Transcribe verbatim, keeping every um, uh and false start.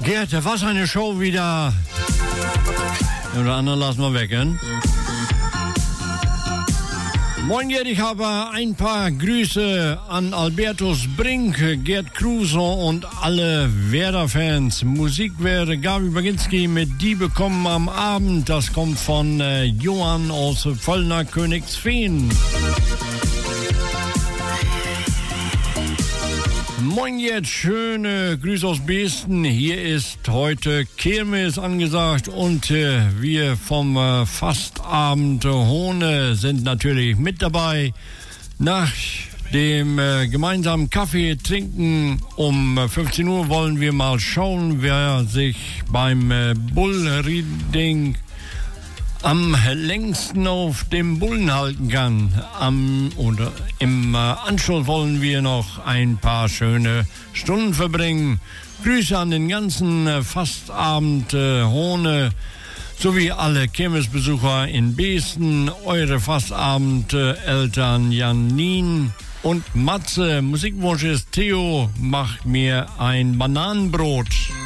Gerd, was eine Show wieder. Oder andere lassen wir weg, hein? Moin Gerd, ich habe ein paar Grüße an Albertus Brink, Gerd Kruse und alle Werder-Fans. Musik wäre Gabi Baginski mit Die bekommen am Abend. Das kommt von äh, Johann aus Völlner Königsfehn. Moin jetzt, schöne Grüße aus Beesten. Hier ist heute Kirmes angesagt und äh, wir vom äh, Fastabend Hohne sind natürlich mit dabei. Nach dem äh, gemeinsamen Kaffee trinken um fünfzehn Uhr wollen wir mal schauen, wer sich beim äh, Bullriding am längsten auf dem Bullen halten kann. Am, oder im äh, Anschluss wollen wir noch ein paar schöne Stunden verbringen. Grüße an den ganzen äh, Fastabend äh, Hohne sowie alle Kirmesbesucher in Beesten. Eure Fastabend-Eltern äh, Janine und Matze. Musikwunsch ist Theo, macht mir ein Bananenbrot.